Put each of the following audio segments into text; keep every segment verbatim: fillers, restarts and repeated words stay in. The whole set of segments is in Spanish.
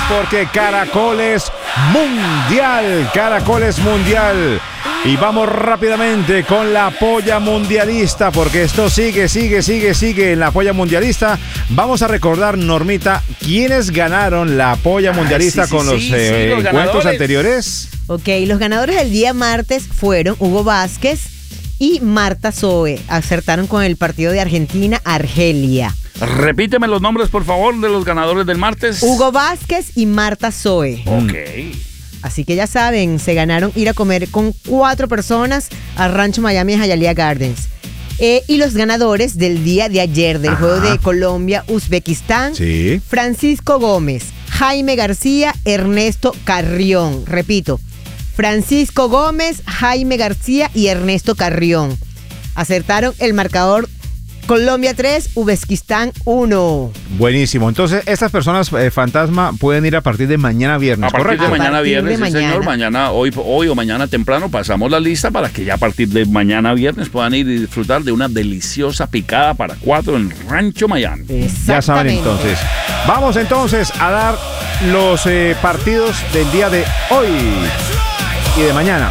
porque Caracol es mundial. Caracol es mundial. Y vamos rápidamente con la polla mundialista, porque esto sigue, sigue, sigue, sigue en la polla mundialista. Vamos a recordar, Normita, quiénes ganaron la polla mundialista ah, sí, sí, con los, sí, eh, sí, los encuentros ganadores. anteriores. Ok, los ganadores del día martes fueron Hugo Vázquez y Marta Zoe. Acertaron con el partido de Argentina-Argelia. Repíteme los nombres, por favor, de los ganadores del martes. Hugo Vázquez y Marta Zoe. Ok. Así que ya saben, se ganaron ir a comer con cuatro personas a Rancho Miami de Hialeah Gardens. Eh, y los ganadores del día de ayer del Ajá. juego de Colombia-Uzbekistán, sí. Francisco Gómez, Jaime García, Ernesto Carrión. Repito, Francisco Gómez, Jaime García y Ernesto Carrión. Acertaron el marcador Colombia tres, Uzbekistán uno. Buenísimo. Entonces, estas personas eh, fantasma pueden ir a partir de mañana viernes, A partir ¿correcto? de mañana partir viernes, de sí, mañana. señor. Mañana, hoy, hoy o mañana temprano pasamos la lista para que ya a partir de mañana viernes puedan ir y disfrutar de una deliciosa picada para cuatro en Rancho Miami. Ya saben entonces. Vamos entonces a dar los eh, partidos del día de hoy y de mañana.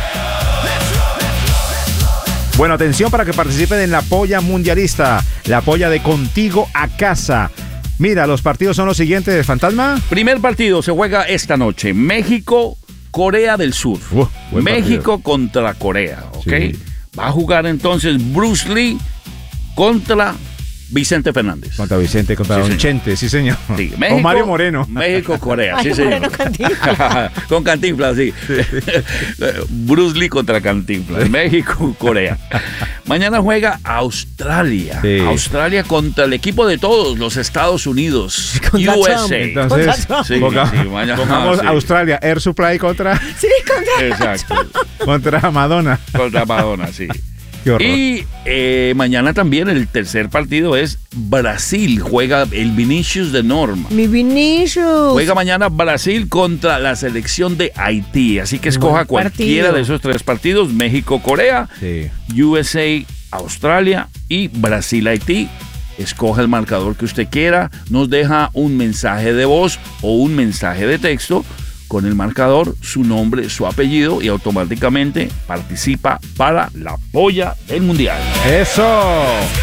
Bueno, atención para que participen en la polla mundialista, la polla de Contigo a Casa. Mira, los partidos son los siguientes, Fantasma. Primer partido se juega esta noche, México, Corea del Sur. Uh, México partido. Contra Corea, ¿ok? Sí. Va a jugar entonces Bruce Lee contra Vicente Fernández. Contra Vicente, contra sí, Don señor. Chente, sí señor. Sí, México, o Mario Moreno. México, Corea, Mario sí señor. Moreno, Cantinflas. Con Cantinflas, sí. sí. Bruce Lee contra Cantinflas. Sí. México, Corea. Mañana juega Australia. Sí. Australia contra el equipo de todos, los Estados Unidos. Contra U S A. Trump. Entonces, sí, ponga, sí, mañana, pongamos sí. Australia, Air Supply contra... Sí, contra Exacto. Contra Madonna. Contra Madonna, sí. Qué horror. Y eh, mañana también el tercer partido es Brasil. Juega el Vinicius de Norma. Mi Vinicius. Juega mañana Brasil contra la selección de Haití. Así que escoja Buen cualquiera partido. de esos tres partidos. México, Corea, Sí. U S A, Australia y Brasil, Haití. Escoja el marcador que usted quiera. Nos deja un mensaje de voz o un mensaje de texto con el marcador, su nombre, su apellido y automáticamente participa para la polla del mundial. ¡Eso!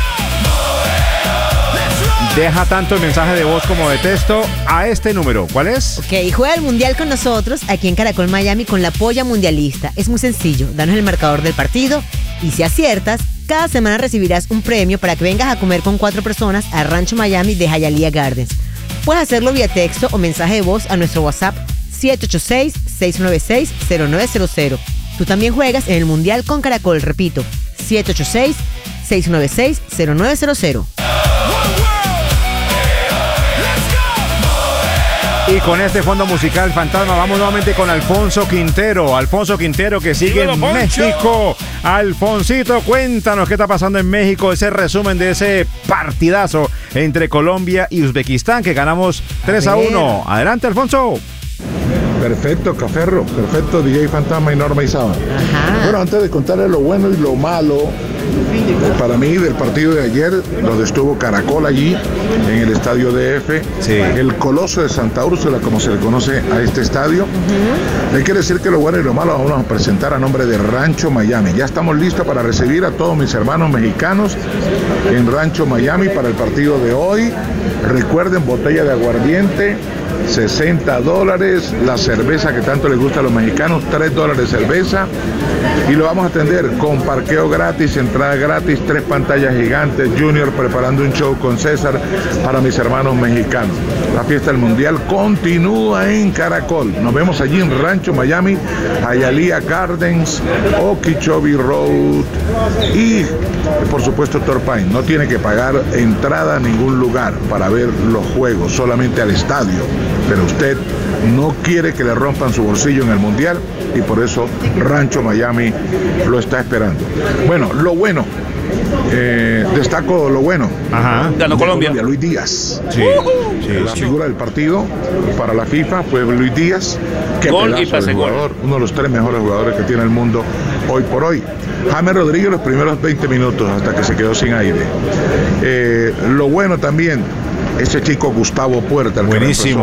Deja tanto el mensaje de voz como de texto a este número. ¿Cuál es? Ok, juega el mundial con nosotros aquí en Caracol Miami con la polla mundialista. Es muy sencillo, danos el marcador del partido y si aciertas, cada semana recibirás un premio para que vengas a comer con cuatro personas a Rancho Miami de Hialeah Gardens. Puedes hacerlo vía texto o mensaje de voz a nuestro WhatsApp siete ocho seis, seis nueve seis, cero nueve cero cero. Tú también juegas en el Mundial con Caracol, repito, siete ocho seis, seis nueve seis, cero nueve cero cero. Y con este fondo musical fantasma vamos nuevamente con Alfonso Quintero. Alfonso Quintero que sigue en México. Alfonsito, cuéntanos qué está pasando en México. Ese resumen de ese partidazo entre Colombia y Uzbekistán que ganamos tres a uno. Adelante, Alfonso. Perfecto, Caferro, perfecto, D J Fantasma y Norma Isaba. Ajá. Bueno, antes de contarles lo bueno y lo malo, para mí del partido de ayer, donde estuvo Caracol allí, en el estadio D F, sí. el Coloso de Santa Úrsula, como se le conoce a este estadio. Uh-huh. Hay que decir que lo bueno y lo malo vamos a presentar a nombre de Rancho Miami. Ya estamos listos para recibir a todos mis hermanos mexicanos en Rancho Miami para el partido de hoy. Recuerden, botella de aguardiente, sesenta dólares, la cerveza que tanto les gusta a los mexicanos, tres dólares cerveza, y lo vamos a atender con parqueo gratis, entrada gratis, tres pantallas gigantes, Junior preparando un show con César para mis hermanos mexicanos. La fiesta del mundial continúa en Caracol. Nos vemos allí en Rancho Miami, Hialeah Gardens, Okeechobee Road y por supuesto Torpine. No tiene que pagar entrada a ningún lugar para ver los juegos, solamente al estadio. Pero usted no quiere que le rompan su bolsillo en el mundial y por eso Rancho Miami lo está esperando. Bueno, lo bueno, eh, destaco lo bueno. Ajá. Ganó Colombia. Colombia, Luis Díaz. Sí, sí, La sí. figura del partido para la FIFA fue Luis Díaz. Qué Gol y pedazo pase de gol. jugador, uno de los tres mejores jugadores que tiene el mundo hoy por hoy. James Rodríguez los primeros veinte minutos hasta que se quedó sin aire. Eh, lo bueno también, ese chico Gustavo Puerta, el que Buenísimo. reemplazó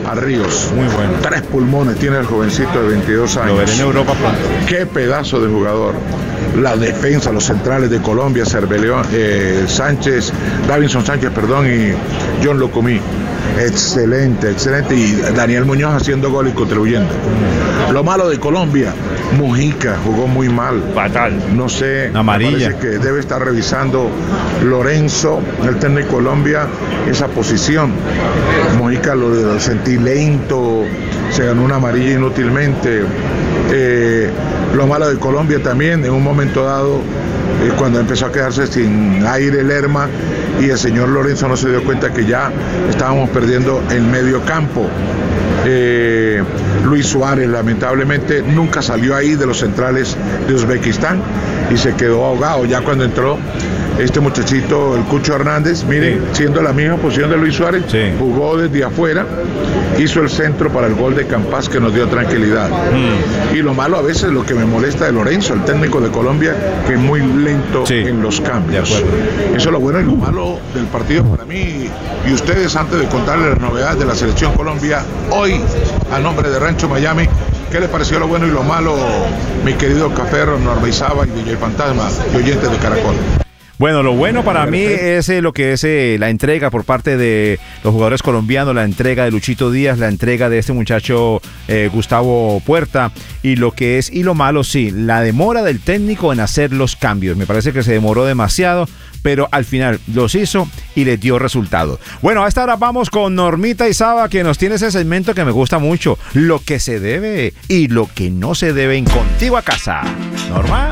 a Ríos. Muy bueno. Tres pulmones tiene el jovencito de veintidós años. Lo veré en Europa pronto. Qué pedazo de jugador. La defensa, los centrales de Colombia, Cerveleón, eh, Sánchez, Davinson Sánchez, perdón, y John Locomí. Excelente, excelente. Y Daniel Muñoz haciendo gol y contribuyendo. Lo malo de Colombia, Mujica jugó muy mal. Fatal. No sé, Amarilla. me parece que debe estar revisando Lorenzo, el técnico de Colombia, esa posición. Mujica lo, lo sentí lento, se ganó una amarilla inútilmente. Eh, lo malo de Colombia también, en un momento dado, eh, cuando empezó a quedarse sin aire Lerma y el señor Lorenzo no se dio cuenta que ya estábamos perdiendo el medio campo. Eh, Luis Suárez lamentablemente nunca salió ahí de los centrales de Uzbekistán y se quedó ahogado ya cuando entró este muchachito, el Cucho Hernández, miren, sí. siendo la misma posición de Luis Suárez, sí. jugó desde afuera, hizo el centro para el gol de Campas que nos dio tranquilidad. Mm. Y lo malo a veces, lo que me molesta de Lorenzo, el técnico de Colombia, que es muy lento sí. en los cambios. Eso es lo bueno y lo malo del partido para mí. Y ustedes, antes de contarles las novedades de la Selección Colombia, hoy, a nombre de Rancho Miami, ¿qué les pareció lo bueno y lo malo, mi querido Caferro, Norma Izaba y D J Fantasma y oyentes de Caracol? Bueno, lo bueno para mí es eh, lo que es eh, la entrega por parte de los jugadores colombianos, la entrega de Luchito Díaz, la entrega de este muchacho eh, Gustavo Puerta, y lo que es y lo malo, sí, la demora del técnico en hacer los cambios. Me parece que se demoró demasiado, pero al final los hizo y les dio resultado. Bueno, a esta hora vamos con Normita Izaba, que nos tiene ese segmento que me gusta mucho, lo que se debe y lo que no se debe en Contigo a Casa. Norma.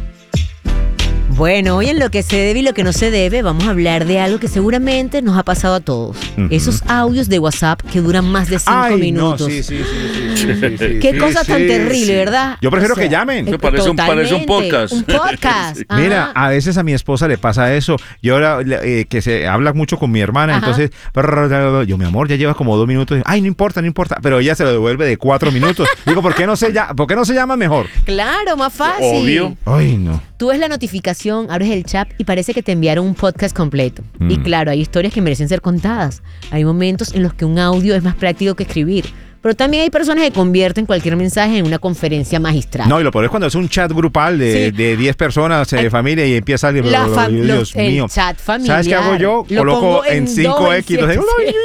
Bueno, hoy en lo que se debe y lo que no se debe vamos a hablar de algo que seguramente nos ha pasado a todos. Uh-huh. Esos audios de WhatsApp que duran más de cinco Ay, minutos. No, sí, sí, sí, sí, sí, sí, sí, Qué sí, cosa sí, tan sí, terrible, sí. ¿verdad? Yo prefiero o sea, que llamen. Eh, parece, un, parece un podcast. Un podcast. Sí. Mira, a veces a mi esposa le pasa eso. Yo ahora eh, que se habla mucho con mi hermana, Ajá. entonces yo, mi amor, ya llevas como dos minutos. Ay, no importa, no importa. Pero ella se lo devuelve de cuatro minutos. Digo, ¿por qué no se llama, ¿por qué no se llama mejor? Claro, más fácil. Obvio. Ay, no. Tú ves la notificación, abres el chat y parece que te enviaron un podcast completo. Mm. Y claro, hay historias que merecen ser contadas. Hay momentos en los que un audio es más práctico que escribir. Pero también hay personas que convierten cualquier mensaje en una conferencia magistral. No, y lo peor es cuando es un chat grupal de diez sí. personas de familia y empieza a salir. La fam- Dios los, mío. El chat familiar. ¿Sabes qué hago yo? Lo Coloco en cinco equis. Sí.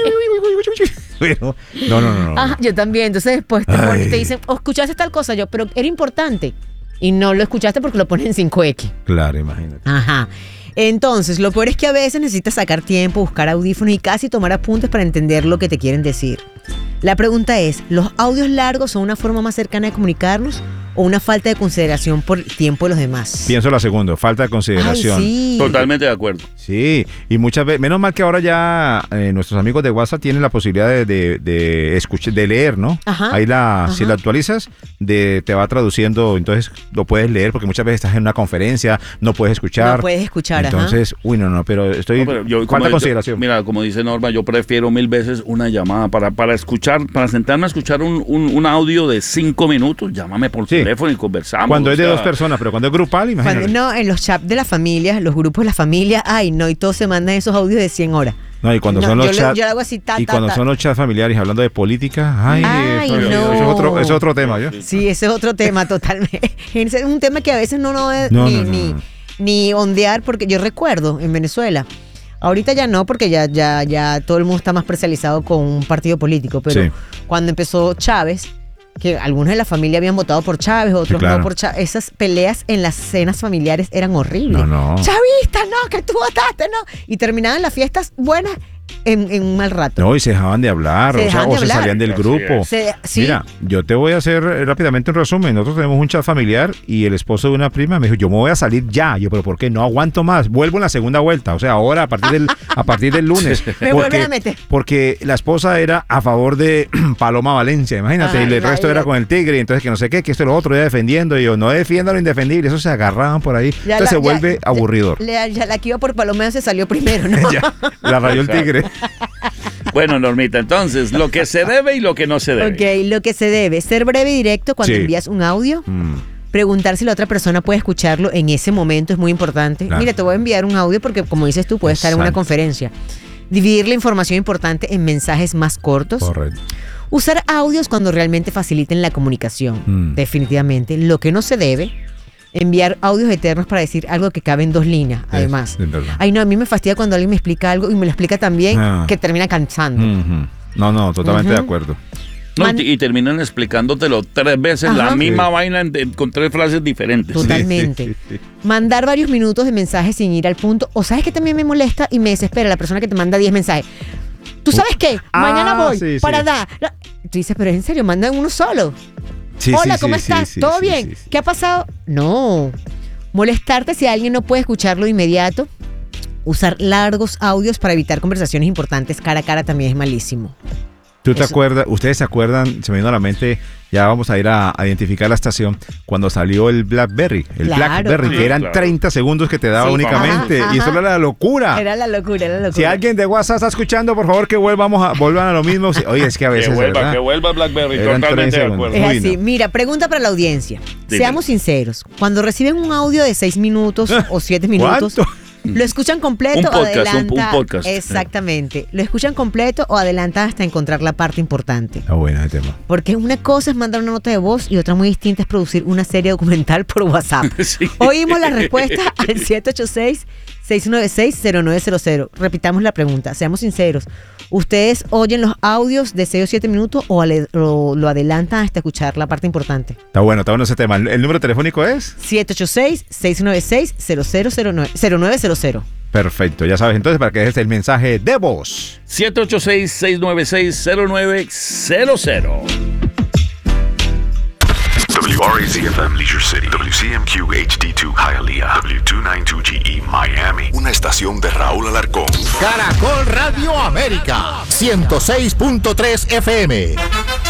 No, no, no, no, no. Ajá, yo también. Entonces después te, ponen, te dicen, oh, escuchaste tal cosa. Yo, pero era importante. Y no lo escuchaste porque lo ponen en cinco equis. Claro, imagínate. Ajá. Entonces, lo peor es que a veces necesitas sacar tiempo, buscar audífonos y casi tomar apuntes para entender lo que te quieren decir. La pregunta es, ¿los audios largos son una forma más cercana de comunicarnos o una falta de consideración por el tiempo de los demás? Pienso la segunda, falta de consideración. Ay, sí. Totalmente de acuerdo. Sí, y muchas veces, menos mal que ahora ya eh, nuestros amigos de WhatsApp tienen la posibilidad de, de, de escuchar, de leer, ¿no? Ajá, Ahí la, ajá. si la actualizas, de, te va traduciendo, entonces lo puedes leer porque muchas veces estás en una conferencia, no puedes escuchar. No puedes escuchar, Entonces, ajá. uy, no, no, pero estoy, No, pero yo, falta yo, consideración. Mira, como dice Norma, yo prefiero mil veces una llamada para, para escuchar, para sentarme a escuchar un, un, un audio de cinco minutos, llámame por Sí. teléfono y conversamos. Cuando o es de sea, dos personas, pero cuando es grupal, imagínate. Cuando, no, en los chats de la familia, los grupos de la familia, ay, no, y todos se mandan esos audios de cien horas. No, y cuando No, son los yo, chats yo lo hago así, ta, y ta, cuando ta. son los chats familiares hablando de política, ay, Ay, eso, no. eso es otro, eso es otro tema, ¿yo? Sí, ese es otro tema totalmente. Ese es un tema que a veces no no debe No, ni, no, no, ni, no. ni ondear, porque yo recuerdo en Venezuela, ahorita ya no, porque ya, ya, ya todo el mundo está más parcializado con un partido político, pero Sí. cuando empezó Chávez, que algunos de la familia habían votado por Chávez, otros Sí, claro. no por Chávez, esas peleas en las cenas familiares eran horribles. No, no. Chavista, no, que tú votaste, no. Y terminaban las fiestas buenas en, en un mal rato. No, y se dejaban de hablar, Se o, sea, dejaban o de se hablar. salían del Así grupo. es. Se- sí. Mira, yo te voy a hacer eh, rápidamente un resumen. Nosotros tenemos un chat familiar y el esposo de una prima me dijo, yo me voy a salir ya. Yo, pero ¿por qué? No aguanto más. Vuelvo en la segunda vuelta. O sea, ahora a partir del, a partir del lunes. Me vuelven a meter. Porque la esposa era a favor de Paloma Valencia, imagínate. Ay, y el resto imagínate. era con el Tigre. Y entonces que no sé qué, que esto y lo otro, ya defendiendo. Y yo, no defienda lo indefendible. Eso se agarraban por ahí. Ya entonces la- se ya- vuelve ya- aburridor. Ya, ya la que iba por Palomeo se salió primero, ¿no? Ya, la rayó el Tigre. Bueno, Normita, entonces, lo que se debe y lo que no se debe. Ok, lo que se debe, ser breve y directo cuando Sí. envías un audio. Mm. Preguntar si la otra persona puede escucharlo en ese momento es muy importante. Claro. Mira, te voy a enviar un audio porque, como dices tú, puedes estar en una Exacto. conferencia. Dividir la información importante en mensajes más cortos. Correcto. Usar audios cuando realmente faciliten la comunicación. Mm. Definitivamente. Lo que no se debe, enviar audios eternos para decir algo que cabe en dos líneas, además. Es verdad. Ay, no, a mí me fastidia cuando alguien me explica algo y me lo explica tan bien Ah. que termina cansando. Ujú. No, no, totalmente Ujú. de acuerdo. No, Man- y, y terminan explicándotelo tres veces, Ajá. la misma Sí. vaina en- en- con tres frases diferentes. Totalmente. Sí, sí, sí. Mandar varios minutos de mensajes sin ir al punto. O sabes que también me molesta y me desespera la persona que te manda diez mensajes. ¿Tú sabes qué? Ah, Mañana voy sí, sí. para dar. La- Tú dices, pero es en serio, mandan uno solo. Sí, Hola, sí, ¿cómo sí, estás? sí, sí, ¿Todo sí, bien? sí, sí. ¿Qué ha pasado? No. Molestarte si alguien no puede escucharlo de inmediato. Usar largos audios para evitar conversaciones importantes cara a cara también es malísimo. ¿Tú te Eso. acuerdas? ¿Ustedes se acuerdan? Se me vino a la mente, ya vamos a ir a, a identificar la estación, cuando salió el BlackBerry. El Claro, BlackBerry, ajá. que eran Claro. treinta segundos que te daba Sí, únicamente. ajá, Y eso ajá. era la locura. Era la locura, era la locura. Si alguien de WhatsApp está escuchando, por favor que vuelvamos a, vuelvan a lo mismo. Si- Oye, es que a veces, Que vuelva, ¿verdad? que vuelva BlackBerry, Eran totalmente tres de acuerdo. Es Uy, así. no. Mira, pregunta para la audiencia. Dime. Seamos sinceros. Cuando reciben un audio de seis minutos o siete minutos, ¿Cuánto? ¿lo escuchan completo Un o podcast, un- adelantan? un podcast. Exactamente. ¿Lo escuchan completo o adelantan hasta encontrar la parte importante? Está bueno el tema. Porque una cosa es mandar una nota de voz y otra muy distinta es producir una serie documental por WhatsApp. Sí. Oímos la respuesta al siete ocho seis, seis nueve seis, cero nueve cero cero. Repitamos la pregunta, seamos sinceros. ¿Ustedes oyen los audios de seis o siete minutos o, ale- o lo adelantan hasta escuchar la parte importante? Está bueno, está bueno ese tema. ¿El, el número telefónico es? siete ocho seis, seis nueve seis, cero cero cero nueve, cero nueve cero cero. Perfecto, ya sabes entonces para que dejes el mensaje de voz. siete ocho seis, seis nueve seis, cero nueve cero cero. W R A Z F M Leisure City, W C M Q H D dos Hialeah, W doscientos noventa y dos G E Miami. Una estación de Raúl Alarcón. Caracol Radio América ciento seis punto tres F M.